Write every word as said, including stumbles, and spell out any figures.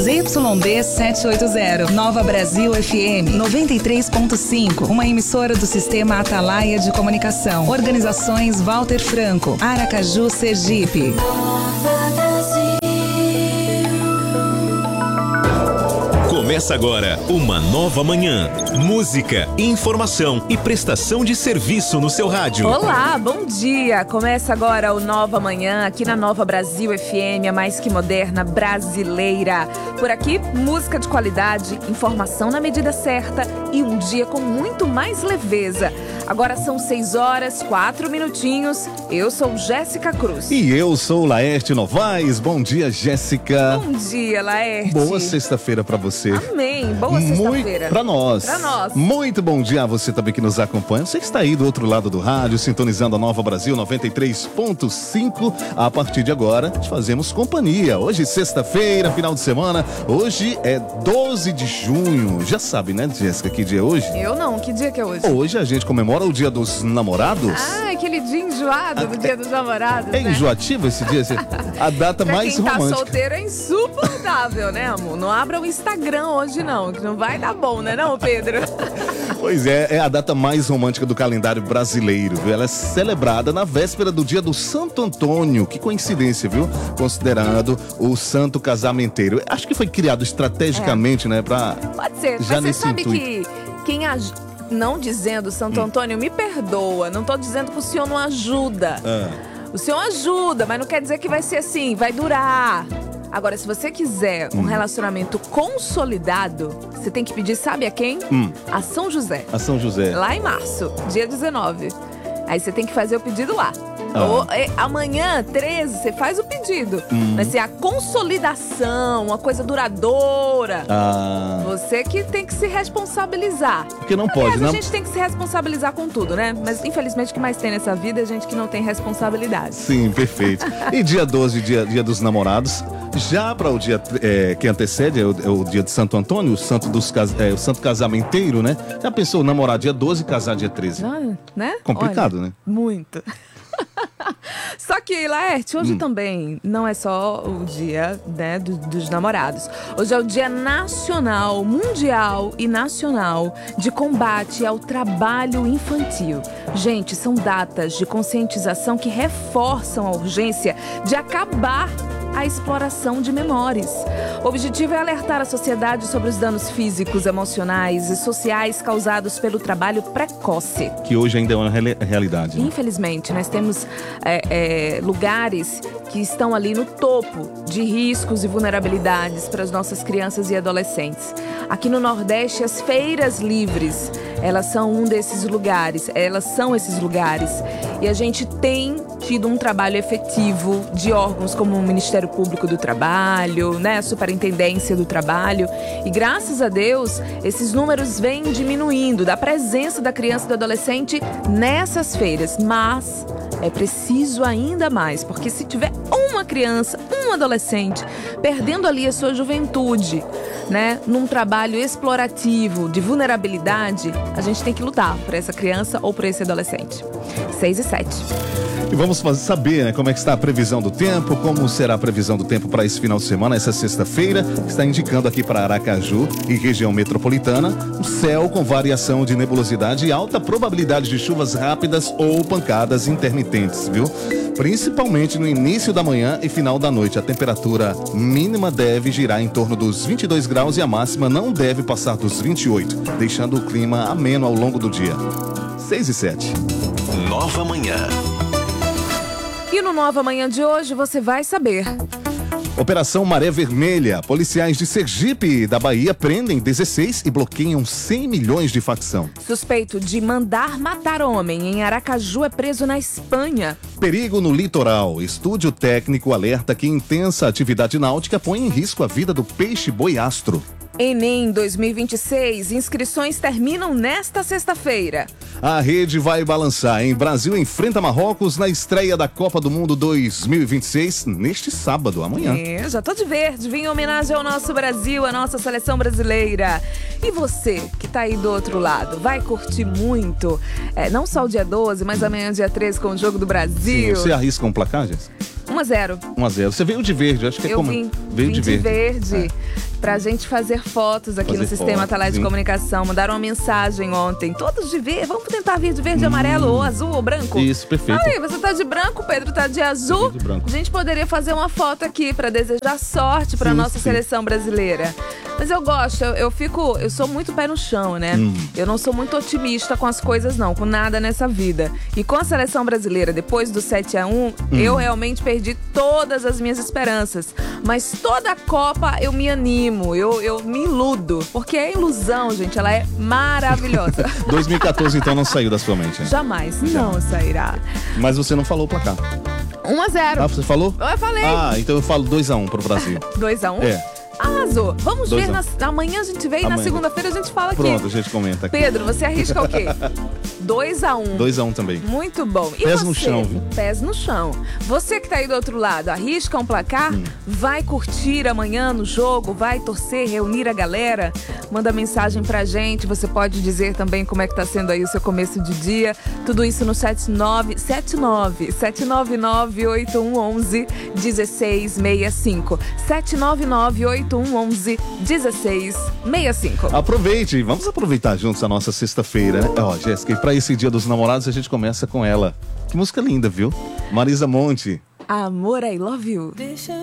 Z Y D setecentos e oitenta, Nova Brasil F M noventa e três ponto cinco, uma emissora do Sistema Atalaia de Comunicação. Organizações Walter Franco, Aracaju, Sergipe. Começa agora uma nova manhã. Música, informação e prestação de serviço no seu rádio. Olá, bom dia. Começa agora o Nova Manhã aqui na Nova Brasil F M, a mais que moderna brasileira. Por aqui, música de qualidade, informação na medida certa e um dia com muito mais leveza. Agora são seis horas, quatro minutinhos. Eu sou Jéssica Cruz. E eu sou Laerte Novaes. Bom dia, Jéssica. Bom dia, Laerte. Boa sexta-feira pra você. Amém. Boa sexta-feira. Pra nós. Pra nós. Muito bom dia a você também que nos acompanha. Você que está aí do outro lado do rádio, sintonizando a Nova Brasil noventa e três ponto cinco. A partir de agora, te fazemos companhia. Hoje, sexta-feira, final de semana. Hoje é doze de junho. Já sabe, né, Jéssica, que dia é hoje? Eu não. Que dia que é hoje? Hoje a gente comemora o dia dos namorados. Ah, aquele dia enjoado do dia dos namorados, É né? enjoativo esse dia? A data pra mais quem tá romântica. solteiro é insuportável, né, amor? Não abra o Instagram hoje, não, que não vai dar bom, né, não, Pedro? Pois é, é a data mais romântica do calendário brasileiro, viu? Ela é celebrada na véspera do dia do Santo Antônio. Que coincidência, viu? Considerando o santo casamenteiro. Acho que foi criado estrategicamente, é. né, pra... Pode ser, já mas você sabe intuito. que quem ajuda... Não dizendo, Santo Antônio, me perdoa. Não tô dizendo que o senhor não ajuda. Ah. O senhor ajuda, mas não quer dizer que vai ser assim, vai durar. Agora, se você quiser um hum. relacionamento consolidado, você tem que pedir, sabe a quem? Hum. A São José. A São José. Lá em março, dia dezenove. Aí você tem que fazer o pedido lá. Ah. Ou, é, amanhã, treze, você faz o pedido. Hum. Vai ser a consolidação, uma coisa duradoura. Ah. Você que tem que se responsabilizar. Porque não Aliás, pode, a não. gente tem que se responsabilizar com tudo, né? Mas infelizmente o que mais tem nessa vida é gente que não tem responsabilidade. Sim, perfeito. E dia doze, dia, dia dos namorados. Já para o dia é, que antecede, é o, é o dia de Santo Antônio, o santo, dos, é, o santo casamenteiro, né? Já pensou namorar dia doze e casar dia treze? Não, né? Complicado, Olha, né? Muito. Só que, Laerte, hoje hum. também não é só o dia, né, do, dos namorados. Hoje é o dia nacional, mundial e nacional de combate ao trabalho infantil. Gente, são datas de conscientização que reforçam a urgência de acabar a exploração de menores. O objetivo é alertar a sociedade sobre os danos físicos, emocionais e sociais causados pelo trabalho precoce. Que hoje ainda é uma reali- realidade. Né? Infelizmente, nós temos é, é, lugares que estão ali no topo de riscos e vulnerabilidades para as nossas crianças e adolescentes. Aqui no Nordeste, as feiras livres, elas são um desses lugares, elas são esses lugares. E a gente tem tido um trabalho efetivo de órgãos como o Ministério Público do Trabalho, né, a Superintendência do Trabalho. E graças a Deus, esses números vêm diminuindo da presença da criança e do adolescente nessas feiras. Mas é preciso ainda mais, porque se tiver uma criança, um adolescente perdendo ali a sua juventude, né, num trabalho explorativo de vulnerabilidade, a gente tem que lutar por essa criança ou por esse adolescente. seis e sete. E vamos fazer, saber, né, como é que está a previsão do tempo, como será a previsão do tempo para esse final de semana, essa sexta-feira, que está indicando aqui para Aracaju e região metropolitana, um céu com variação de nebulosidade e alta probabilidade de chuvas rápidas ou pancadas intermitentes, viu? Principalmente no início da manhã e final da noite. A temperatura mínima deve girar em torno dos vinte e dois graus e a máxima não deve passar dos vinte e oito, deixando o clima ameno ao longo do dia. seis e sete. Nova Manhã. E no Nova Manhã de hoje você vai saber. Operação Maré Vermelha. Policiais de Sergipe e da Bahia prendem dezesseis e bloqueiam cem milhões de facção. Suspeito de mandar matar homem em Aracaju é preso na Espanha. Perigo no litoral. Estúdio técnico alerta que intensa atividade náutica põe em risco a vida do peixe-boi-astro. Enem dois mil e vinte e seis, inscrições terminam nesta sexta-feira. A rede vai balançar, hein? Brasil enfrenta Marrocos na estreia da Copa do Mundo dois mil e vinte e seis, neste sábado, amanhã. É, já tô de verde, vim em homenagem ao nosso Brasil, à nossa seleção brasileira. E você, que tá aí do outro lado, vai curtir muito, é, não só o dia doze, mas amanhã dia treze com o Jogo do Brasil. Sim, você arrisca um placar, Jéssica? um a zero. um a zero. Você veio de verde, acho que é Eu como... vim, veio vim de de verde. verde. É. pra gente fazer fotos aqui Fazer no Sistema foto, Atalaia de sim. Comunicação. Mandaram uma mensagem ontem. Todos de verde. Vamos tentar vir de verde e amarelo, ou azul ou branco? Isso, perfeito. Aí, você tá de branco, Pedro tá de azul. De branco. A gente poderia fazer uma foto aqui pra desejar sorte pra Sim, nossa sim. seleção brasileira. Mas eu gosto, eu, eu fico, eu sou muito pé no chão, né? Hum. Eu não sou muito otimista com as coisas, não, com nada nessa vida. E com a seleção brasileira, depois do sete a um, Hum. eu realmente perdi todas as minhas esperanças. Mas toda a Copa eu me animo, eu, eu me iludo. Porque a ilusão, gente, ela é maravilhosa. dois mil e quatorze, então, não saiu da sua mente, né? Jamais não sairá. Mas você não falou o placar. um a zero. Ah, você falou? Eu falei. Ah, então eu falo dois a um pro Brasil. dois a um? É. Arrasou. Vamos Dois ver, a um. na, amanhã a gente vê e na Amanhã. segunda-feira a gente fala aqui. Pronto, a gente comenta aqui. Pedro, você arrisca o quê? dois a um. dois a um também. Muito bom. E Pés você? no chão, viu? Pés no chão. Você que tá aí do outro lado, arrisca um placar? Hum. Vai curtir amanhã no jogo? Vai torcer, reunir a galera? Manda mensagem pra gente. Você pode dizer também como é que tá sendo aí o seu começo de dia. Tudo isso no sete nove sete nove sete nove nove oito um um um um seis seis cinco. sete nove nove oito um um um seis seis cinco. Aproveite, vamos aproveitar juntos a nossa sexta-feira, né? Ó, Jéssica, e pra esse Dia dos Namorados a gente começa com ela. Que música linda, viu? Marisa Monte. Amor, I love you. Deixa